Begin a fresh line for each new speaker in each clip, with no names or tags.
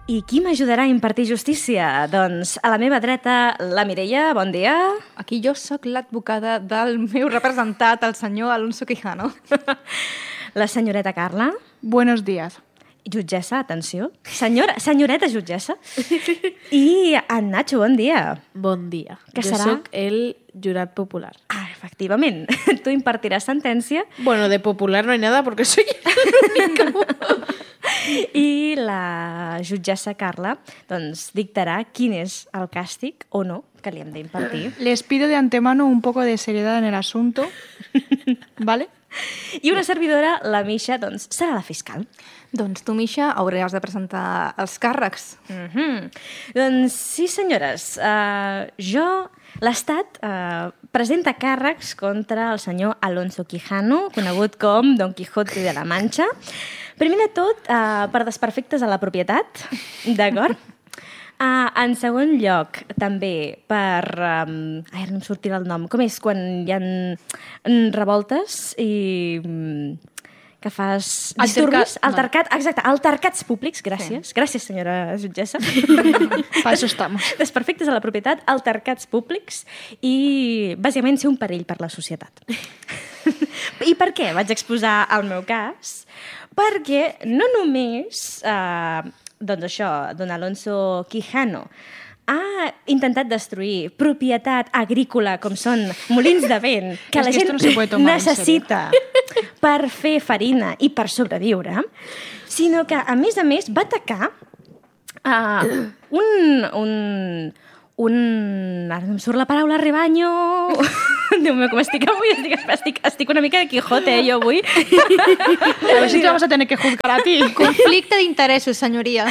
I qui m'ajudarà a impartir justícia? Doncs a la meva dreta, la Mireia, bon dia.
Aquí jo sóc l'advocada del meu representat, el senyor Alonso Quijano.
La senyoreta Carla.
Buenos días.
Jutgessa, atenció. Senyoreta jutgessa. I en Nacho, bon dia.
Bon dia.
Que
jo
serà?
sóc el jurat popular.
Ah, efectivament. Tu impartiràs sentència.
Bueno, de popular no hay nada porque soy
I la jutgessa Carla doncs, dictarà quin és el càstig o no que li hem d'impartir.
Les pido de antemano un poco de seriedad en el asunto, ¿vale?
I una servidora, la Misha, doncs, serà la fiscal.
Doncs tu, Misha, hauràs de presentar els càrrecs.
Doncs sí, senyores. L'Estat presenta càrrecs contra el senyor Alonso Quijano, conegut com Don Quijote de la Mancha. Primer de tot, per desperfectes a la propietat, d'acord? En segon lloc, també per... Ara no em sortirà el nom. Com és quan hi ha revoltes i... que fas disturbis? Altercat, exacte, altercats públics, gràcies. Sí. Gràcies, senyora jutgessa.
Para eso estamos.
Desperfectes a la propietat, altercats públics i, bàsicament, ser un perill per la societat. I per què vaig exposar el meu cas? Perquè no només, doncs això, don Alonso Quijano ha intentat destruir propietat agrícola com són molins de vent que la gent necessita per fer farina i per sobreviure, sinó que, a més, va atacar ara no em surt la paraula rebaño... Déu meu, com estic avui? Estic una mica de Quijote, jo avui.
A ver si te vamos a tener que juzgar a ti.
Conflicte d'interessos, senyoria.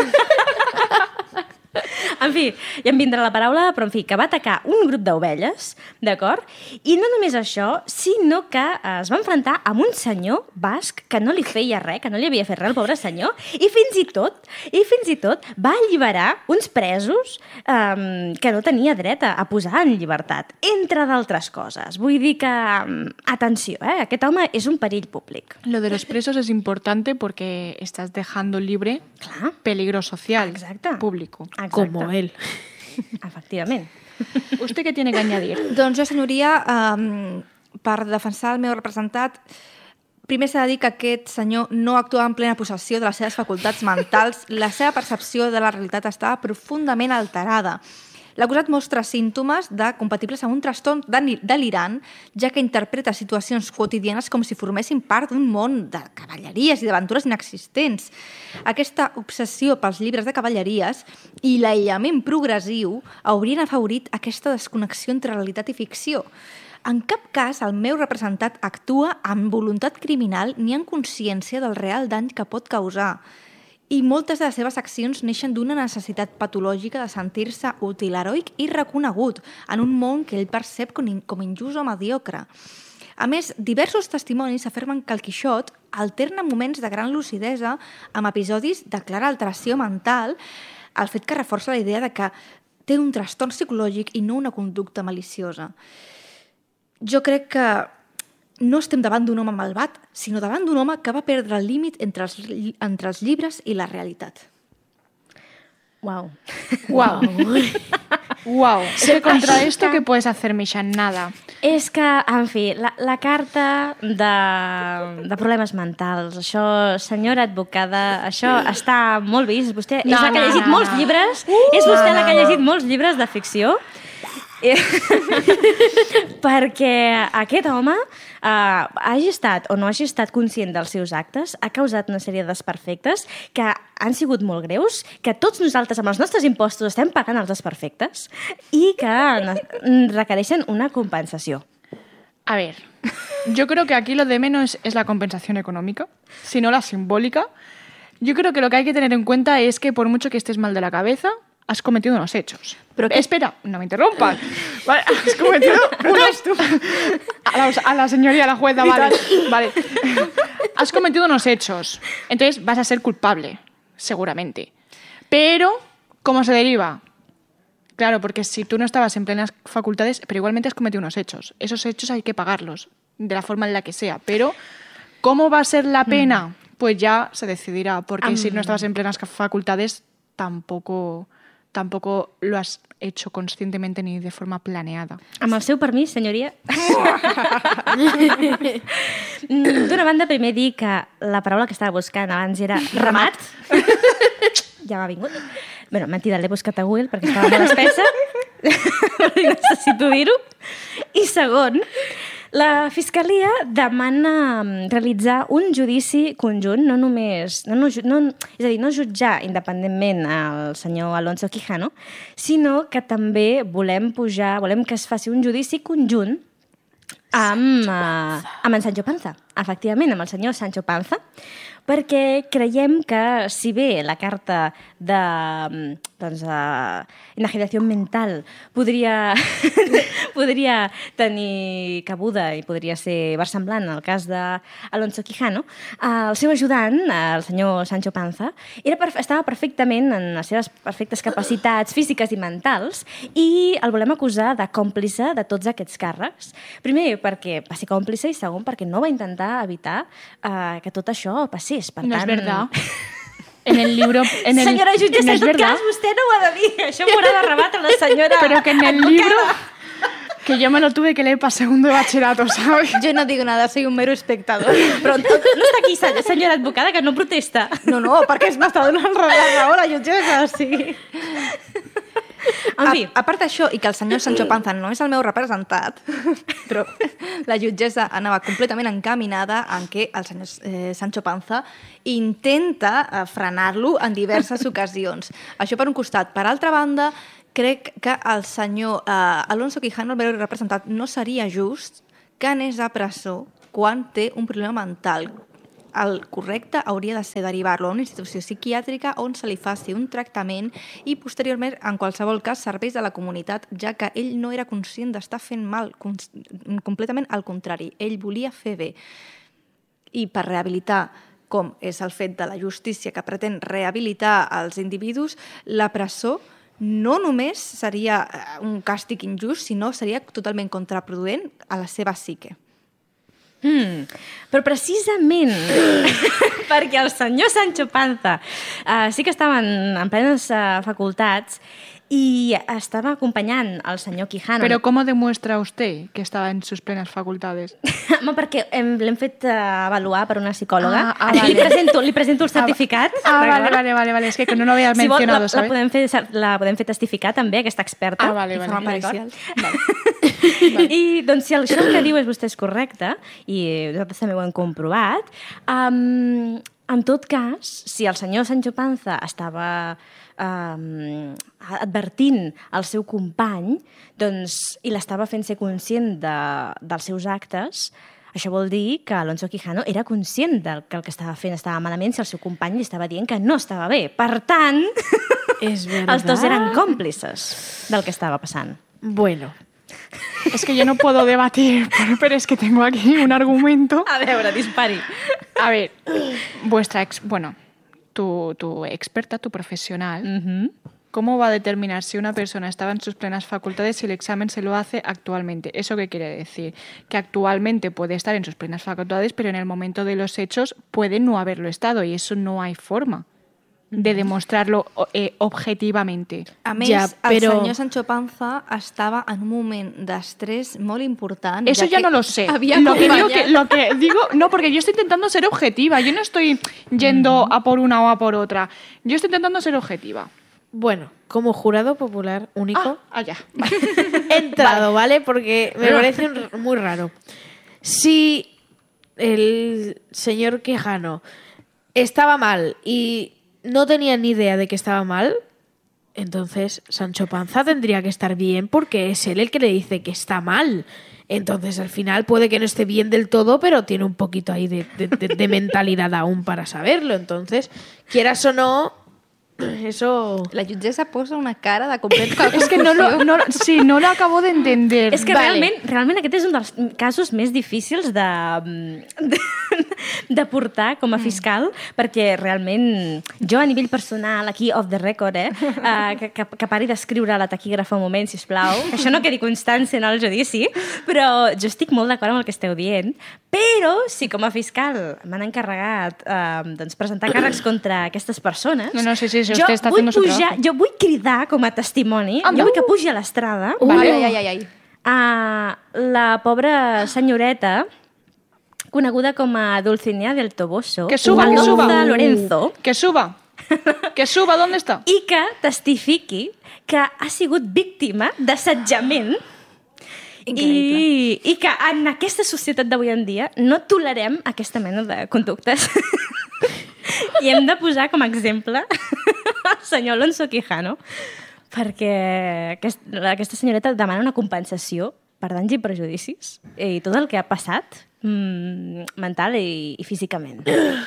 En fi, ja em vindrà la paraula, però en fi, que va atacar un grup d'ovelles, d'acord? I no només això, sinó que es va enfrontar amb un senyor basc que no li feia res, que no li havia fet res al pobre senyor, i fins i tot va alliberar uns presos que no tenia dret a posar en llibertat, entre d'altres coses. Vull dir que, atenció, aquest home és un perill públic.
Lo de los presos es importante porque estás dejando libre peligro social, público.
Exacte.
Como él.
Efectivament.
¿Usted qué tiene que añadir?
Doncs jo, senyoria, per defensar el meu representat, primer s'ha de dir que aquest senyor no actuava en plena possessió de les seves facultats mentals. La seva percepció de la realitat estava profundament alterada. L'acusat mostra símptomes compatibles amb un trastorn delirant, ja que interpreta situacions quotidianes com si formessin part d'un món de cavalleries i d'aventures inexistents. Aquesta obsessió pels llibres de cavalleries i l'aïllament progressiu haurien afavorit aquesta desconnexió entre realitat i ficció. En cap cas el meu representat actua amb voluntat criminal ni en consciència del real dany que pot causar. I moltes de les seves accions neixen d'una necessitat patològica de sentir-se útil, heroic i reconegut en un món que ell percep com injust o mediocre. A més, diversos testimonis afirmen que el Quixot alterna moments de gran lucidesa amb episodis de clara alteració mental, el fet que reforça la idea de que té un trastorn psicològic i no una conducta maliciosa. Jo crec que no estem davant d'un home malvat, sinó davant d'un home que va perdre el límit entre els llibres i la realitat.
Wow.
Es que contra esto, ¿qué puedes hacer, Misha? Nada.
És que, en fi, la carta de problemes mentals, això, senyora advocada, això està molt vist. Vostè és la que ha llegit molts llibres, és vostè la que ha llegit molts llibres de ficció, perquè aquest home hagi estat o no hagi estat conscient dels seus actes, ha causat una sèrie de desperfectes que han sigut molt greus, que tots nosaltres amb els nostres impostos estem pagant els desperfectes i que requereixen una compensació.
A ver, yo creo que aquí lo de menos es la compensación económica, sino la simbólica. Yo creo que lo que hay que tener en cuenta es que por mucho que estés mal de la cabeza, has cometido unos hechos.
¿Pero qué?
Espera, no me interrumpas. Vale, has cometido unos... A la señoría, a la jueza, vale. Has cometido unos hechos. Entonces vas a ser culpable, seguramente. Pero, ¿cómo se deriva? Claro, porque si tú no estabas en plenas facultades, pero igualmente has cometido unos hechos. Esos hechos hay que pagarlos, de la forma en la que sea. Pero, ¿cómo va a ser la pena? Pues ya se decidirá, porque si no estabas en plenas facultades, tampoco lo has hecho conscientemente ni de forma planeada.
Amb el seu permís, senyoria. D'una banda, primer dir que la paraula que estava buscant abans era ramat. Ja m'ha vingut. Bé, mentida, l'he buscat a Google perquè estava molt espessa. Necessito dir-ho. I segon, la Fiscalia demana realitzar un judici conjunt, no només... és a dir, no jutjar independentment el senyor Alonso Quijano, sinó que també volem que es faci un judici conjunt amb en Sancho Panza. Efectivament, amb el senyor Sancho Panza, perquè creiem que si bé la carta de enajenació mental podria tenir cabuda i podria ser versemblant al cas d'Alonso Quijano, el seu ajudant, el senyor Sancho Panza, estava perfectament en les seves perfectes capacitats físiques i mentals i el volem acusar de còmplice de tots aquests càrrecs. Primer, perquè va ser còmplice i segon, perquè no va intentar evitar que tot això passés. Per
no
tant...
és verdad. En el libro...
Senyora jutgessa, en tot cas, vostè no ho ha de dir. Això m'haurà de rebatre la senyora...
Pero que en el libro... Que yo me lo tuve que leer para segundo de bachillerato, ¿sabes?
Yo no digo nada, soy un mero espectador.
Però no està aquí, senyora advocada, que no protesta.
No, perquè m'està donant raó la jutgessa, sí.
En fi.
A part d'això, i que el senyor Sancho Panza no és el meu representat, però la jutgessa anava completament encaminada en què el senyor Sancho Panza intenta frenar-lo en diverses ocasions. Això per un costat. Per altra banda, crec que el senyor Alonso Quijano, el meu representat, no seria just que anés a presó quan té un problema mental. El correcte hauria de ser derivar-lo a una institució psiquiàtrica on se li faci un tractament i posteriorment, en qualsevol cas, serveis a la comunitat, ja que ell no era conscient d'estar fent mal, completament al contrari. Ell volia fer bé. I per rehabilitar, com és el fet de la justícia que pretén rehabilitar els individus, la presó no només seria un càstig injust, sinó seria totalment contraproduent a la seva psique.
Però precisament perquè el senyor Sancho Panza sí que estava en plenes facultats y estaba acompañant el senyor Quijano.
Pero ¿cómo demuestra usted que estaba en sus plenas facultades?
Home, perquè l'hem fet avaluar per una psicòloga.
Vale.
Li presento el certificat.
Vale. Es que no lo había mencionado,
si vol,
¿sabes?
la podem fer testificar també, aquesta experta.
Vale.
Vale. I doncs si això que diu vostè és correcte, i nosaltres també ho hem comprovat, en tot cas, si el senyor Sancho Panza estava advertint el seu company i l'estava fent ser conscient dels seus actes, això vol dir que Alonso Quijano era conscient que el que estava fent estava malament si el seu company li estava dient que no estava bé. Per tant, els dos eren còmplices del que estava passant.
Bueno.
Es que yo no puedo debatir, pero es que tengo aquí un argumento.
A veure, dispari.
A ver, tu experta, tu profesional, ¿cómo va a determinar si una persona estaba en sus plenas facultades si el examen se lo hace actualmente? ¿Eso qué quiere decir? Que actualmente puede estar en sus plenas facultades, pero en el momento de los hechos puede no haberlo estado y eso no hay forma de demostrarlo objetivamente.
A més, el senyor Sancho Panza estava en un moment d'estrès molt important.
Eso ya no lo sé. Lo que digo, no, porque yo estoy intentando ser objetiva. Yo no estoy yendo a por una o a por otra. Yo estoy intentando ser objetiva.
Bueno, como jurado popular único...
Ya.
He entrado, ¿vale? Porque me parece muy raro. Si el señor Quijano estaba mal y no tenía ni idea de que estaba mal, entonces Sancho Panza tendría que estar bien porque es él el que le dice que está mal. Entonces al final puede que no esté bien del todo, pero tiene un poquito ahí de mentalidad aún para saberlo. Entonces, quieras o no, eso...
La jutgessa posa una cara de complet confusió.
Es que no lo acabo de entender.
És que realment aquest és un dels casos més difícils de portar com a fiscal, perquè realment jo a nivell personal, aquí off the record, que pari d'escriure la taquígrafa un moment, sisplau, que això no quedi constància en el judici, però jo estic molt d'acord amb el que esteu dient, però si com a fiscal m'han encarregat presentar càrrecs contra aquestes persones...
No, sí, sí, usted está haciendo su trabajo.
Jo vull cridar com a testimoni,
Anda.
jo vull que pugi a l'estrada
Vale. Ai.
a la pobra senyoreta coneguda com a Dulcinea del Toboso.
Que suba, que
Alonso
suba.
Lorenzo.
Que suba. Que suba, ¿dónde está?
I que testifiqui que ha sigut víctima d'assetjament
Increïble.
i que en aquesta societat d'avui en dia no tolerem aquesta mena de conductes. I hem de posar com a exemple el senyor Alonso Quijano perquè aquesta senyoreta demana una compensació per danys i perjudicis i tot el que ha passat mental i físicament.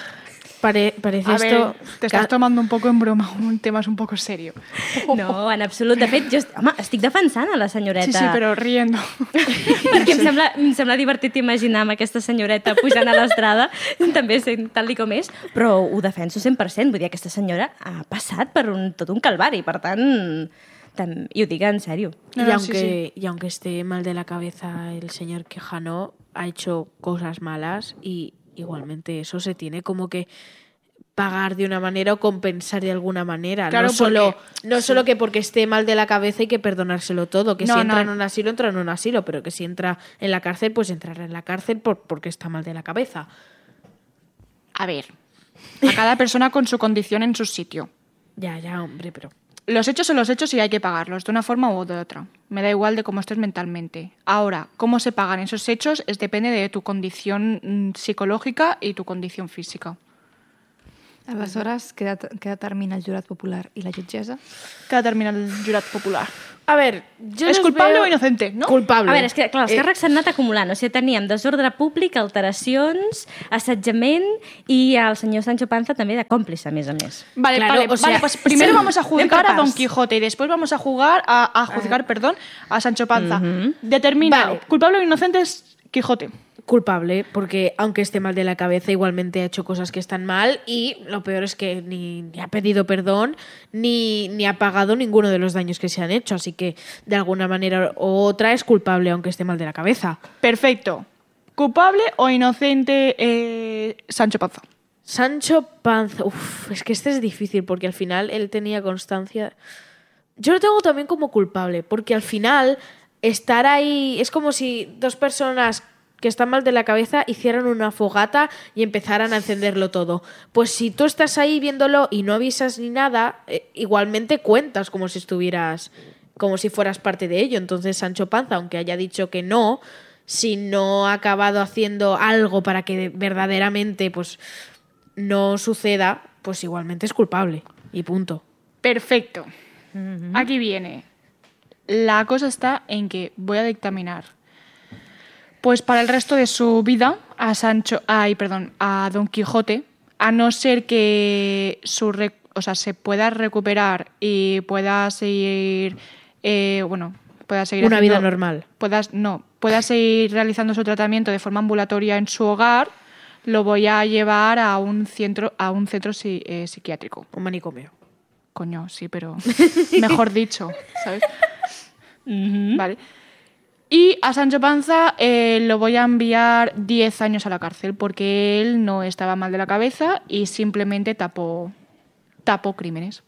Parece
A
esto...
ver, te estás tomando un poco en broma, un tema es un poco serio.
No, en absolut. De fet, jo estic defensant a la senyoreta.
Sí, pero riendo.
Perquè em sembla divertit imaginar amb aquesta senyoreta pujant a l'estrada, també sent tal com és, però ho defenso 100%. Vull dir, aquesta senyora ha passat per tot un calvari, per tant, i ho dic en sèrio.
No,
Y aunque esté mal de la cabeza el señor Quijano, ha hecho cosas malas y igualmente eso se tiene como que pagar de una manera o compensar de alguna manera.
Claro,
no solo que porque esté mal de la cabeza hay que perdonárselo todo, que
No,
si entra
no.
en un asilo, entra en un asilo, pero que si entra en la cárcel, pues entrará en la cárcel porque está mal de la cabeza.
A ver, a cada persona con su condición en su sitio.
Ya, hombre, pero...
Los hechos son los hechos y hay que pagarlos, de una forma u de otra. Me da igual de cómo estés mentalmente. Ahora, cómo se pagan esos hechos depende de tu condición psicológica y tu condición física.
Aleshores, què determina el jurat popular i la jutgessa?
¿Qué determina el jurat popular?
A ver, yo
¿Es
les
culpable
veo-
o inocente? ¿No?
Culpable.
A veure, és que, clar, els càrrecs s'han anat acumulant. O sigui, teníem desordre públic, alteracions, assetjament i el senyor Sancho Panza també de còmplice, a més a més.
Vale,
Claro,
vale,
o sea,
vale, pues primero vamos a juzgar a Don
parts.
Quijote y después vamos a juzgar a Sancho Panza. Determina,
Vale.
culpable o inocente es Quijote.
Culpable, porque aunque esté mal de la cabeza, igualmente ha hecho cosas que están mal y lo peor es que ni ha pedido perdón ni ha pagado ninguno de los daños que se han hecho. Así que de alguna manera u otra es culpable, aunque esté mal de la cabeza.
Perfecto. ¿Culpable o inocente Sancho Panza?
Sancho Panza... Uf, es que este es difícil porque al final él tenía constancia... Yo lo tengo también como culpable, porque al final estar ahí... Es como si dos personas que están mal de la cabeza hicieran una fogata y empezaran a encenderlo todo. Pues si tú estás ahí viéndolo y no avisas ni nada, igualmente cuentas como si estuvieras... como si fueras parte de ello. Entonces Sancho Panza, aunque haya dicho que no, si no ha acabado haciendo algo para que verdaderamente pues no suceda, pues igualmente es culpable. Y punto.
Perfecto. Aquí viene. La cosa está en que voy a dictaminar. Pues para el resto de su vida a Don Quijote, a no ser que se pueda recuperar y pueda seguir pueda seguir
Una vida
haciendo-
normal.
pueda seguir realizando su tratamiento de forma ambulatoria en su hogar, lo voy a llevar a un centro psiquiátrico.
Un manicomio.
Coño, sí, pero mejor dicho, ¿sabes? Vale. Y a Sancho Panza lo voy a enviar 10 años a la cárcel porque él no estaba mal de la cabeza y simplemente tapó crímenes.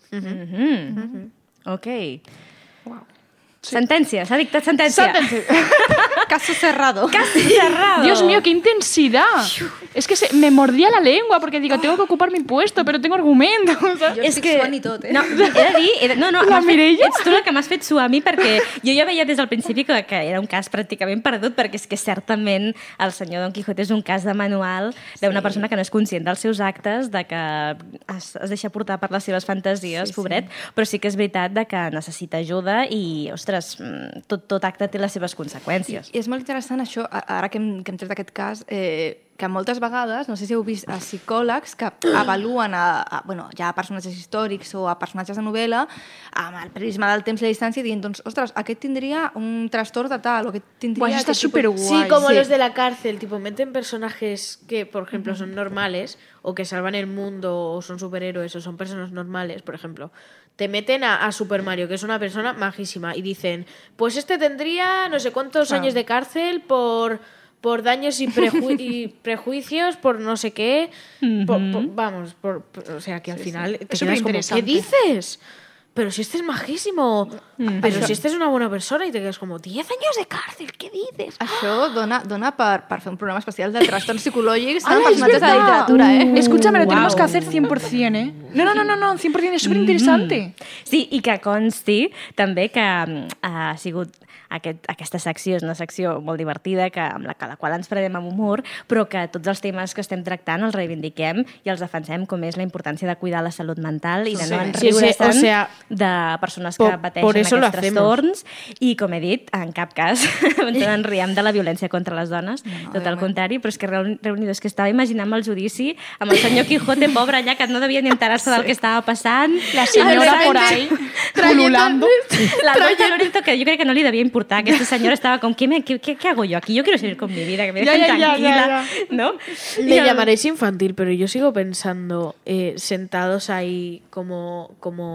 Ok. Sentència, s'ha dictat sentència.
Caso cerrado.
Casi cerrado.
Dios mío, qué intensidad. Es que me mordía la lengua porque digo, tengo que ocupar mi puesto, pero tengo argumento. ¿sabes?
Jo
És
estic
que...
suant i tot,
No, he de dir... No,
La
m'has fet-
Mireia?
Ets tu la que m'has fet suar a mi perquè jo ja veia des del principi que era un cas pràcticament perdut perquè és que certament el senyor Don Quijote és un cas de manual d'una persona que no és conscient dels seus actes, de que es deixa portar per les seves fantasies, pobret, però sí que és veritat de que necessita ajuda i, ostres, tot acte té les seves conseqüències.
I és molt interessant això, ara que hem tret aquest cas, que moltes vegades, no sé si heu vist a psicòlegs que avaluen ja a personatges històrics o a personatges de novel·la amb el prisma del temps i la distància dient, doncs, ostres, aquest tindria un trastorn de tal o aquest tindria...
Buah, això està
aquest tipus-
superguai.
Sí, como
Sí.
los de la cárcel, tipo, meten personajes que, por ejemplo, son normales o que salvan el mundo o son superhéroes o son personas normales, por ejemplo. Te meten a Super Mario, que es una persona majísima, y dicen, pues este tendría no sé cuántos años de cárcel por daños y prejuicios, por no sé qué. O sea, que al final te
Es
quedas como, ¿qué
superinteresante.
dices? Pero si este es majísimo, pero si este és una bona persona, i te quedes como, 10 años de cárcel, què dices?
Això dona per fer un programa especial de trastorns psicològics
¡Hala,
amb
es
personatges de
verdad!
literatura,
Escúchame, lo tenemos
Wow.
que hacer 100%, ¿eh? No, 100%, es superinteresante.
Sí, i que consti també que ha sigut aquesta secció és una secció molt divertida amb la qual ens prendrem amb humor, però que tots els temes que estem tractant els reivindiquem i els defensem, com és la importància de cuidar la salut mental i de no enriure-se'n
o sea,
de persones que
por
pateixen
eso lo
aquests
hacemos.
trastorns i, com he dit, en cap cas ens en riem de la violència contra les dones, tot el contrari, però és que reunido, és que estava imaginant el judici amb el senyor Quijote, pobre, allà, que no devia ni enterar-se del que estava passant.
La señora por ahí, pululando.
La doña Lorenzo, que yo creo que no le debía importar, que esta señora estaba con, ¿qué hago yo aquí? Yo quiero seguir con mi vida, que me dejen tranquila, ¿no?
Me
Y al-
llamaréis infantil, pero yo sigo pensando sentados ahí como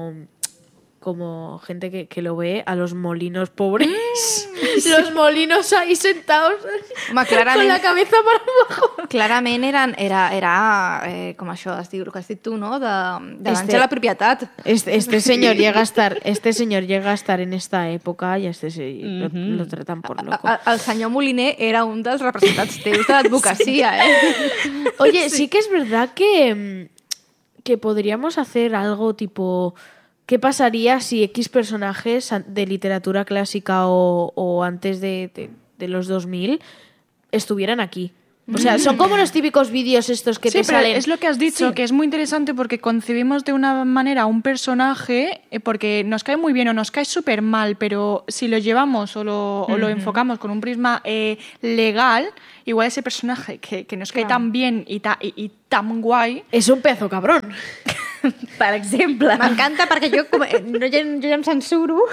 gente que lo ve a los molinos pobres. Los molinos ahí sentados
Home,
con la cabeza para abajo.
Clarament era com això, el que has dit tu, no? De dañar la propietat.
Este señor llega a estar en esta época y lo tratan por loco.
El senyor Moliner era un dels representants teus de l'advocacia,
Oye, sí que es verdad que podríamos hacer algo tipo... ¿Qué pasaría si X personajes de literatura clásica o antes de los 2000 estuvieran aquí? O sea, son como los típicos vídeos estos que
Sí,
te
pero
salen...
es lo que has dicho,
Sí.
que es muy interesante porque concebimos de una manera a un personaje porque nos cae muy bien o nos cae súper mal, pero si lo llevamos o lo enfocamos con un prisma legal, igual ese personaje que nos cae tan bien y tan guay...
Es un pedazo cabrón.
Per exemple.
M'encanta perquè jo ja em censuro.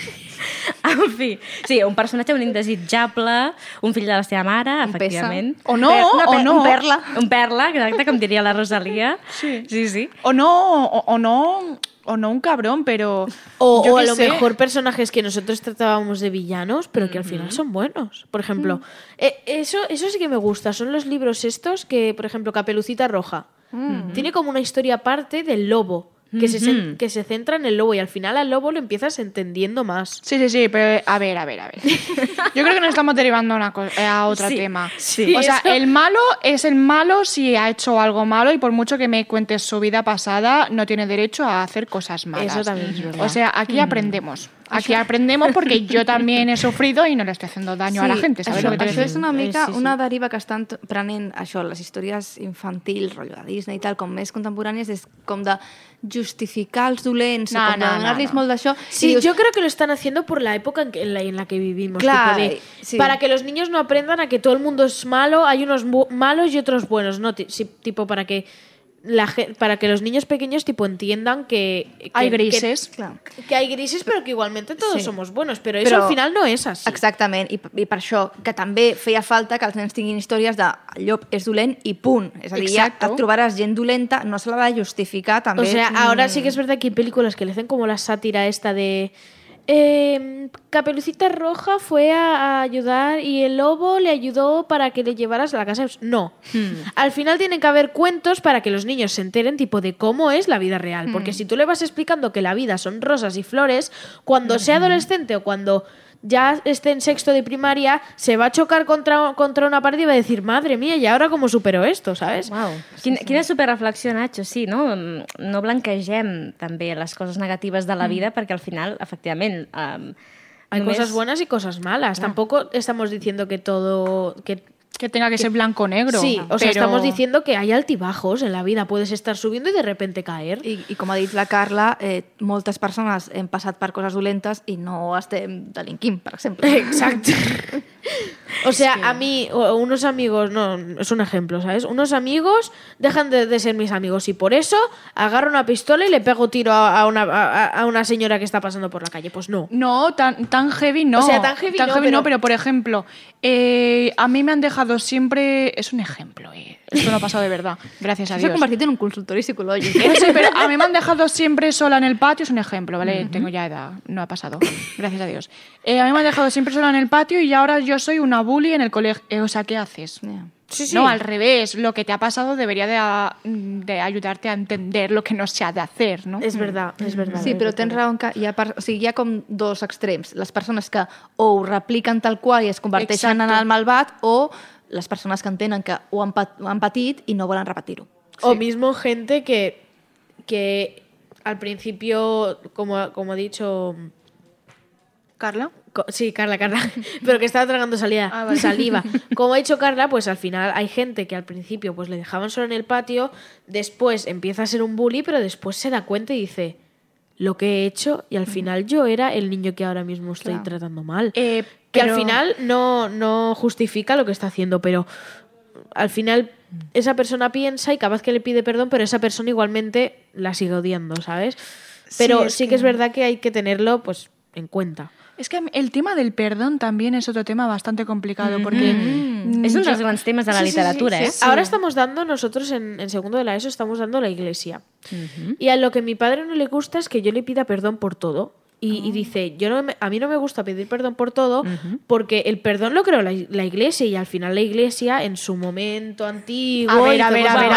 En fi, sí, un personatge, un indesitjable, un fill de la seva mare,
Un
efectivament.
O no, o no.
Un perla.
Un perla, exacte, com diria la Rosalia.
Sí.
Sí.
O no un cabrón, pero...
O
yo
a
qué
lo
sé.
mejor personajes que nosotros tratábamos de villanos, pero que al final son buenos. Por ejemplo, eso sí que me gusta. Son los libros estos que, por ejemplo, Caperucita Roja. Tiene como una historia aparte del lobo, que se centra en el lobo y al final al lobo lo empiezas entendiendo más.
Sí, pero a ver. Yo creo que nos estamos derivando a otro tema.
sí.
O sea, el malo es el malo si ha hecho algo malo y por mucho que me cuentes su vida pasada, no tiene derecho a hacer cosas malas.
Eso también es verdad.
O sea, aquí aprendemos. Aquí aprendemos porque yo también he sufrido y no le estoy haciendo daño a la gente, ¿sabes lo que te
això
digo?
és una mica
Sí.
una deriva que estan prenent això, les històries infantils, rotllo de Disney i tal, com més contemporànies, és com de justificar els dolents,
No,
com de
no,
donar-los
no.
molt d'això.
Sí,
I dius,
yo creo que lo están haciendo por la época en la que vivimos.
Claro,
tipo de-
sí.
Para que los niños no aprendan a que todo el mundo es malo, hay unos malos y otros buenos, ¿no? Tipo para que los niños pequeños tipo entiendan que
Hay grises.
clar.
que hay grises, pero que igualmente todos
Sí.
somos buenos. Pero eso
Però-
al final no es así.
Exactament, i per això que també feia falta que els nens tinguin històries de el llop és dolent i punt. És a dir, ja
Exacto.
et trobaràs gent dolenta, no se l'ha de justificar també.
O sea, ahora sí que es verdad que hay películas que le hacen como la sátira esta de... Caperucita Roja fue a ayudar y el lobo le ayudó para que le llevaras a la casa. No. Al final tienen que haber cuentos para que los niños se enteren tipo de cómo es la vida real. Porque si tú le vas explicando que la vida son rosas y flores, cuando sea adolescente o cuando ya esté en sexto de primaria, se va a chocar contra una pared y va a decir, madre mía, ¿y ahora cómo supero esto? ¿Sabes?
Uau. Quina superreflexió, Nacho, sí, no? No blanquegem també les coses negatives de la vida perquè al final, efectivament...
Hay
només-
cosas buenas y cosas malas. Tampoco estamos diciendo que todo...
Que tenga que ser blanco-negro.
Sí, o sea,
pero-
estamos diciendo que hay altibajos en la vida. Puedes estar subiendo y de repente caer.
I com ha dit la Carla, moltes persones hem passat per coses dolentes i no estem delinquint, per exemple.
Exacto. O sea, a mí, unos amigos, no, es un ejemplo, ¿sabes? Unos amigos dejan de ser mis amigos y por eso agarro una pistola y le pego tiro a una señora que está pasando por la calle. Pues no.
No, tan heavy no.
O sea, tan heavy no,
pero por ejemplo, a mí me han dejado siempre... Es un ejemplo, esto no ha pasado de verdad, gracias a
Això s'ha
Dios.
convertit en un consultori psicològic.
No sé, pero a mí me han dejado siempre sola en el patio, es un ejemplo, ¿vale? Tengo ya edad, no ha pasado, gracias a Dios. A mí me han dejado siempre sola en el patio y ahora yo soy una una bully en el colegio. O sea, ¿qué haces?
Yeah.
Sí, sí.
No, al revés. Lo que te ha pasado debería de ayudarte a entender lo que no se ha de hacer, no?
És verdad, és verdad.
Sí, però tens raó que hi ha com dos extrems. Les persones que o ho repliquen tal qual i es converteixen en el malvat, o les persones que entenen que ho han patit i no volen repetir-ho.
O mismo gente que al principio, como ha dicho...
Carla.
Sí, Carla, pero que estaba tragando saliva. Como ha dicho Carla, pues al final hay gente que al principio pues le dejaban solo en el patio, después empieza a ser un bully, pero después se da cuenta y dice lo que he hecho y al final yo era el niño que ahora mismo estoy tratando mal. Que al final no justifica lo que está haciendo, pero al final esa persona piensa y capaz que le pide perdón, pero esa persona igualmente la sigue odiando, ¿sabes? Pero sí que es verdad que hay que tenerlo pues en cuenta.
Es que el tema del perdón también es otro tema bastante complicado porque...
És un dels grans temes de la literatura, ¿eh?
Ahora estamos dando, nosotros en segundo de la ESO estamos dando la iglesia. Y a lo que a mi padre no le gusta es que yo le pida perdón por todo. Y dice, a mí no me gusta pedir perdón por todo porque el perdón lo creó la iglesia y al final la iglesia en su momento antiguo...
A ver.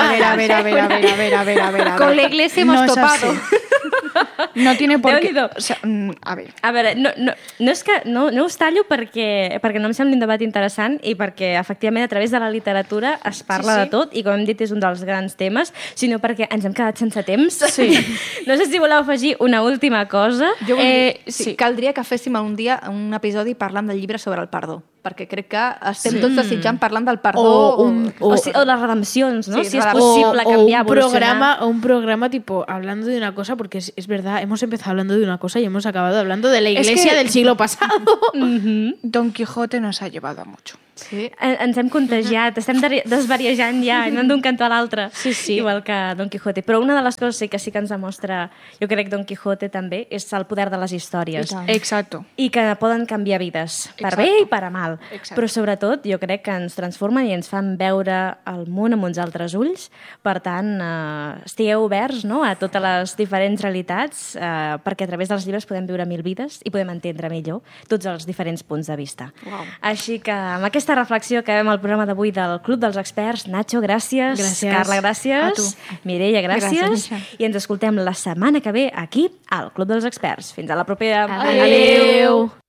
Con la iglesia hemos
no
topado.
No tiene por qué...
Déu-n'hi-do.
O sea, a ver.
A veure, no és que no us tallo perquè no em sembla un debat interessant i perquè, efectivament, a través de la literatura es parla de tot i, com hem dit, és un dels grans temes, sinó perquè ens hem quedat sense temps.
Sí.
No sé si voleu afegir una última cosa.
Jo vull dir,
sí.
caldria que féssim un dia un episodi parlant del llibre sobre el perdó, perquè crec que estem tots desitjant parlant del perdó
O les redempcions, no?
Sí,
Si és
redempció.
possible canviar, evolucionar.
un programa tipo hablando de una cosa, porque es verdad, hemos empezado hablando de una cosa y hemos acabado hablando de la iglesia del siglo pasado.
Don Quijote nos ha llevado a mucho.
Sí.
Ens hem contagiat, estem desvariejant ja, anant d'un cantó a l'altre, igual que Don Quijote. Però una de les coses que sí que ens demostra, jo crec, Don Quijote també, és el poder de les històries.
Exacto.
I que poden canviar vides, per bé i per a mal.
Exacte.
Però sobretot jo crec que ens transformen i ens fan veure el món amb uns altres ulls. Per tant, estigueu oberts, no?, a totes les diferents realitats, perquè a través dels llibres podem viure 1000 vides i podem entendre millor tots els diferents punts de vista.
Wow.
Així que amb aquesta reflexió acabem el programa d'avui del Club dels Experts. Nacho, gràcies. Carla, gràcies.
A tu.
Mireia, gràcies.
Gràcies.
I ens escoltem la setmana que ve aquí al Club dels Experts. Fins a la propera.
Adéu.